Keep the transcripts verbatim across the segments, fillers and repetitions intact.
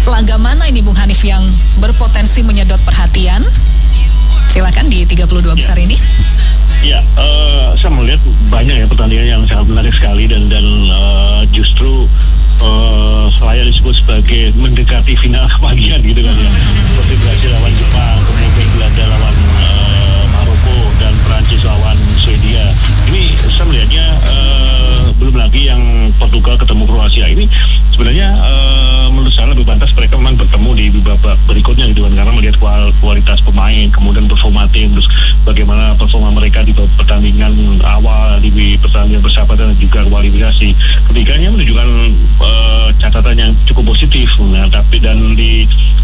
laga mana ini Bung Hanif yang berpotensi menyedot perhatian? Silakan di tiga puluh dua besar ini. Ya, uh, saya melihat banyak ya pertandingan yang sangat menarik sekali dan dan uh, justru uh, saya disebut sebagai mendekati final kebahagiaan gitu kan ya. Seperti Brasil lawan Jepang, kemudian Belanda lawan uh, Maroko dan Prancis lawan Swedia. Ini saya melihatnya uh, belum lagi yang Portugal ketemu Kroasia. Ini sebenarnya uh, menurut saya lebih pantas mereka memang bertemu di babak berikutnya gitu kan, karena melihat kualitas pemain, kemudian performa tim, terus bagaimana performa mereka di pertandingan awal, di pertandingan persahabatan dan juga kualifikasi. Ketiganya menunjukkan uh, catatan yang cukup positif. Nah, tapi dan di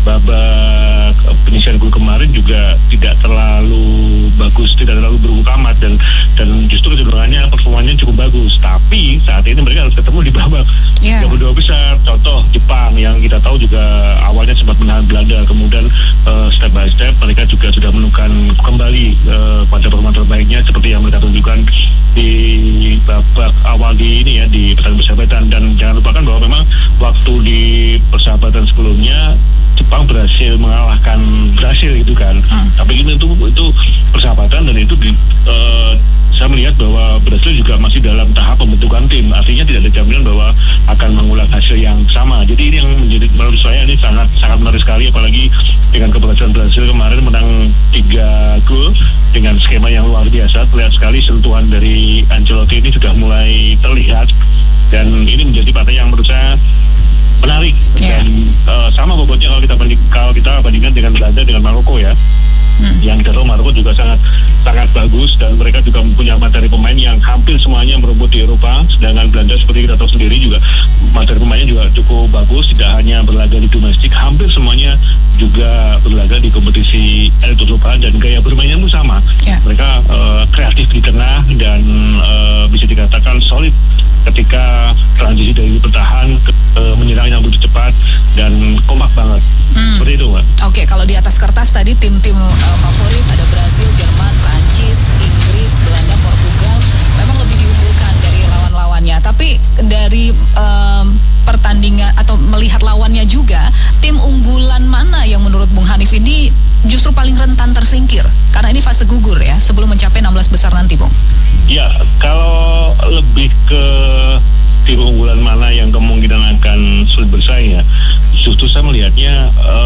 babak penyisihan grup kemarin juga tidak terlalu bagus, tidak terlalu buruk amat, dan dan justru kecenderungannya performanya cukup bagus. Tapi saat ini mereka harus ketemu di babak tiga puluh dua besar. Contoh Jepang yang kita tahu juga awalnya sempat menahan Belanda, kemudian uh, step by step mereka juga sudah menemukan kembali uh, pada performa terbaiknya seperti yang mereka tunjukkan di babak awal di ini ya, di pertandingan persahabatan. Dan jangan lupakan bahwa memang waktu di persahabatan sebelumnya Jepang berhasil mengalahkan Brasil gitu kan. Hmm. Tapi itu itu itu persahabatan, dan itu di, uh, saya melihat bahwa Brasil juga masih dalam tahap pembentukan tim. Artinya tidak ada jaminan bahwa akan mengulang hasil yang sama. Jadi ini yang menjadi, menurut saya ini sangat sangat menarik sekali, apalagi dengan keberhasilan Brasil kemarin menang tiga gol dengan skema yang luar biasa. Terlihat sekali sentuhan dari Ancelotti ini sudah mulai terlihat, dan ini menjadi partai yang menurut saya menarik. Yeah. Dan uh, sama bobotnya kalau kita banding, kalau kita bandingkan dengan Belanda dengan Maroko ya. Hmm. Yang kita tahu Maroko juga sangat sangat bagus, dan mereka juga mempunyai materi pemain yang hampir semuanya merebut di Eropa. Sedangkan Belanda seperti kita tahu sendiri juga materi pemainnya juga cukup bagus, tidak hanya berlaga di domestik, hampir semuanya juga berlaga di kompetisi elit Eropa, dan gaya bermainnya pun sama. Yeah. Mereka uh, kreatif di tengah, dan uh, bisa dikatakan solid ketika transisi dari bertahan ke uh, menyerang yang begitu cepat dan kompak banget. Hmm. Seperti itu, Mbak. Oke, okay, kalau di atas kertas tadi tim-tim uh, favorit ada Brasil, Jerman, Prancis, Inggris, Belanda, Portugal memang lebih diunggulkan dari lawan-lawannya. Tapi dari um, pertandingan atau melihat lawannya juga, tim unggulan mana yang menurut Bung Hanif ini justru paling rentan tersingkir? Karena ini fase gugur ya, sebelum mencapai enam belas besar nanti, Bung. Ya, kalau lebih ke tim unggulan mana yang kemungkinan akan sulit bersaing ya, justru saya melihatnya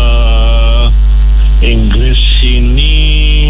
uh, Inggris ini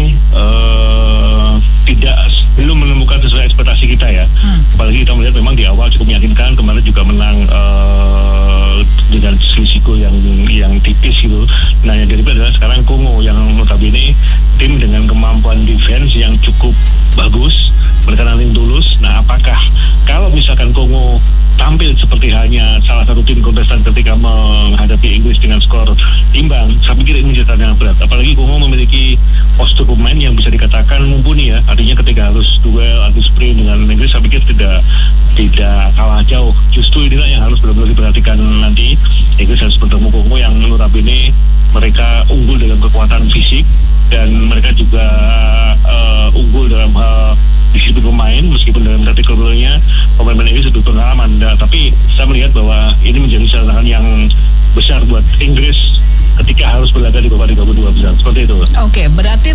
uh, tidak belum menemukan sesuai ekspektasi kita ya. Hmm. Apalagi kita melihat memang di awal cukup meyakinkan, kemarin juga menang uh, dengan selisih gol yang yang tipis gitu. Nah, yang daripada adalah sekarang Kongo yang notabene tim dengan kemampuan defense yang cukup bagus, mereka nanti tulus. Nah, apakah kalau misalkan Kongo tampil seperti hanya salah satu tim kontestan ketika menghadapi Inggris dengan skor imbang, saya pikir ini catatan yang berat. Apalagi Kongo memiliki postur pemain yang bisa dikatakan mumpuni ya. Artinya ketika harus duel, harus sprint dengan Inggris, saya pikir tidak tidak kalah jauh. Justru inilah yang harus benar-benar diperhatikan nanti. Inggris harus bertemu Kongo yang notabene mereka unggul dalam kekuatan fisik, dan mereka juga uh, unggul dalam hal disiplin pemain, meskipun dalam tactical role-nya pemain-pemain ini sudah pengalaman. Nah, tapi saya melihat bahwa ini menjadi tantangan yang besar buat Inggris ketika harus berlaga di babak tiga puluh dua besar. Seperti itu. Oke, okay, berarti